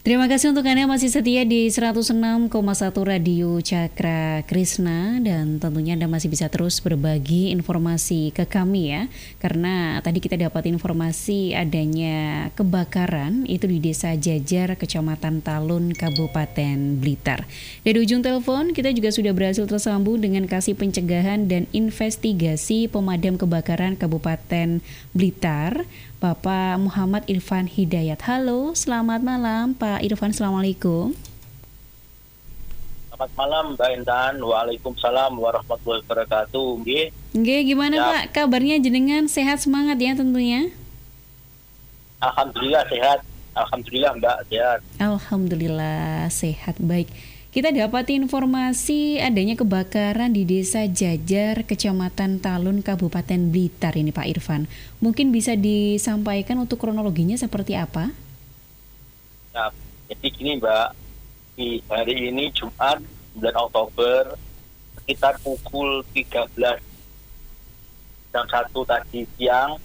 Terima kasih untuk Anda masih setia di 106,1 Radio Cakra Krisna, dan tentunya Anda masih bisa terus berbagi informasi ke kami ya. Karena tadi kita dapat informasi adanya kebakaran itu di Desa Jajar, Kecamatan Talun, Kabupaten Blitar. Dari ujung telepon kita juga sudah berhasil tersambung dengan Kasih Pencegahan dan Investigasi Pemadam Kebakaran Kabupaten Blitar, Bapak Muhammad Irfan Hidayat. Halo, selamat malam Pak Irfan, assalamualaikum. Selamat malam Mbak Intan, waalaikumsalam warahmatullahi wabarakatuh. Nggih, gimana Ya. Pak kabarnya, jenengan sehat semangat ya tentunya? Alhamdulillah sehat, Alhamdulillah Mbak sehat. Alhamdulillah sehat, baik. Kita dapat informasi adanya kebakaran di Desa Jajar, Kecamatan Talun, Kabupaten Blitar ini Pak Irfan. Mungkin bisa disampaikan untuk kronologinya seperti apa? Ya, jadi gini Mbak, di hari ini Jumat 9 Oktober sekitar pukul 13 jam 1 tadi siang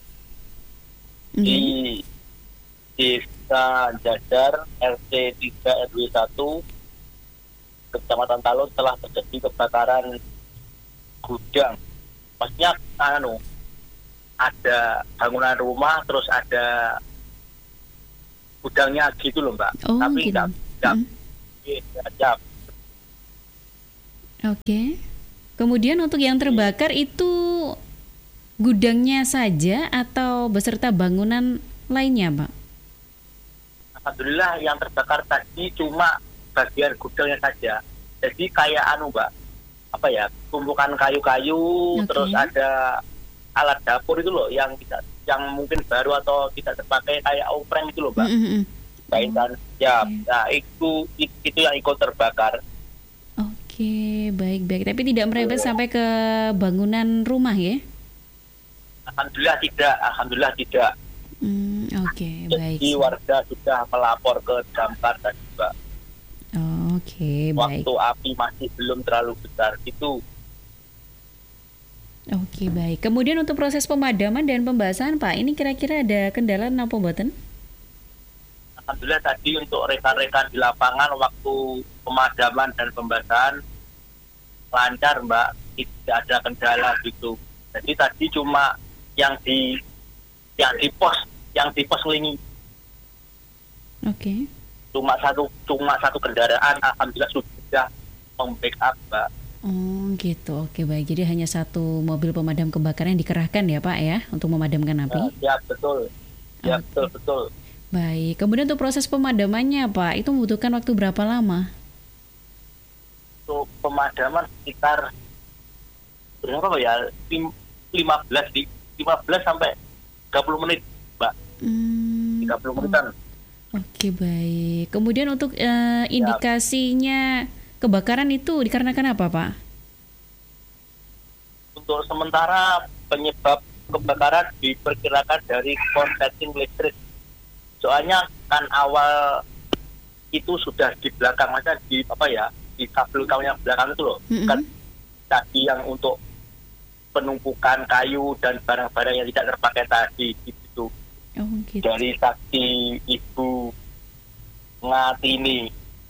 di Desa Jajar RT 3 RW 1 Kecamatan Talun telah terjadi kebakaran gudang. Maksudnya ada bangunan rumah terus ada gudangnya gitu loh Mbak. Oh, Tapi gitu. enggak. Oke. Kemudian untuk yang terbakar itu gudangnya saja atau beserta bangunan lainnya, Pak? Alhamdulillah yang terbakar tadi cuma bagian gudangnya saja. Jadi kayak Mbak, tumpukan kayu-kayu, terus ada alat dapur itu loh yang mungkin baru atau tidak terpakai kayak opreng itu loh Mbak. Dan itu yang ikut terbakar. Oke, baik. Tapi tidak merebet sampai ke bangunan rumah ya? Alhamdulillah tidak. Oke, baik. Jadi warga sudah melapor ke damkar tadi Mbak. Oke, baik. Waktu api masih belum terlalu besar itu. Oke, baik. Kemudian untuk proses pemadaman dan pembasahan Pak, ini kira-kira ada kendala napa mboten? Alhamdulillah tadi untuk rekan-rekan di lapangan waktu pemadaman dan pembasahan lancar Mbak, tidak ada kendala gitu. Jadi tadi cuma yang di pos lingi. Oke. Cuma satu kendaraan, alhamdulillah sudah membackup Mbak. Oh gitu, oke baik. Jadi hanya satu mobil pemadam kebakaran yang dikerahkan ya Pak ya untuk memadamkan api? Ya betul, betul. Baik, kemudian untuk proses pemadamannya Pak, itu membutuhkan waktu berapa lama? Untuk pemadaman sekitar berapa ya? 15 sampai 30 menit Mbak. 30 menitan. Oke baik. Kemudian untuk indikasinya kebakaran itu dikarenakan apa Pak? Untuk sementara penyebab kebakaran diperkirakan dari korsleting listrik. Soalnya kan awal itu sudah di belakang, maksudnya di kabel yang belakang itu loh. Kan tadi yang untuk penumpukan kayu dan barang-barang yang tidak terpakai tadi gitu. Oh, gitu. Dari saksi Ibu Ngatini.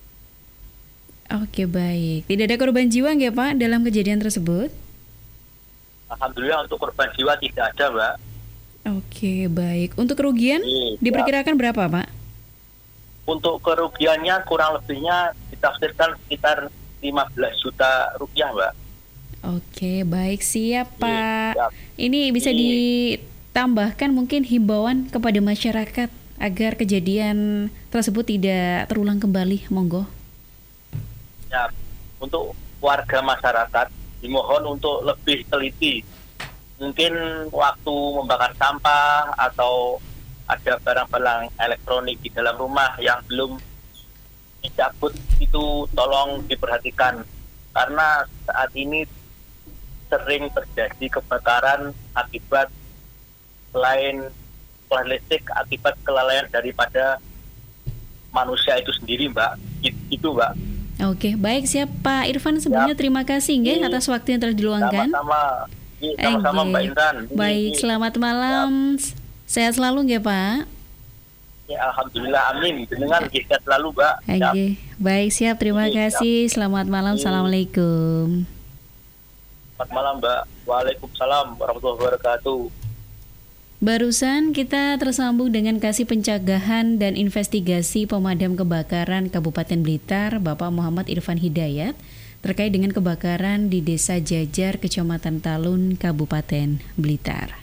Oke baik. Tidak ada korban jiwa nggak Pak dalam kejadian tersebut? Alhamdulillah untuk korban jiwa tidak ada Mbak. Oke baik. Untuk kerugian diperkirakan berapa Pak? Untuk kerugiannya kurang lebihnya ditafsirkan sekitar 15 juta rupiah Mbak. Oke baik, siap Pak. Ini bisa ditambahkan mungkin himbauan kepada masyarakat agar kejadian tersebut tidak terulang kembali, monggo. Ya, untuk warga masyarakat dimohon untuk lebih teliti. Mungkin waktu membakar sampah atau ada barang-barang elektronik di dalam rumah yang belum dicabut itu tolong diperhatikan. Karena saat ini sering terjadi kebakaran akibat selain listrik akibat kelalaian daripada manusia itu sendiri Mbak. Itu Mbak. Oke, baik, siap Pak Irfan. Sebelumnya terima kasih atas waktu yang telah diluangkan. Sama-sama Mbak Intan. Baik, selamat malam. Sehat selalu nggih Pak. Oke, alhamdulillah, amin. Dengan sehat selalu, Mbak. Oke, baik, siap. Terima Siap. kasih. Selamat malam. Assalamualaikum. Selamat malam, Mbak. Waalaikumsalam warahmatullahi wabarakatuh. Barusan kita tersambung dengan Kasih Pencegahan dan Investigasi Pemadam Kebakaran Kabupaten Blitar, Bapak Muhammad Irfan Hidayat, terkait dengan kebakaran di Desa Jajar, Kecamatan Talun, Kabupaten Blitar.